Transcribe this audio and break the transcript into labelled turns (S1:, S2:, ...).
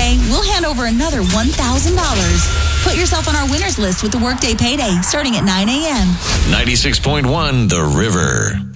S1: Payday, we'll hand over another $1,000. Put yourself on our winners list with the Workday Payday starting at 9 a.m.
S2: 96.1 The River.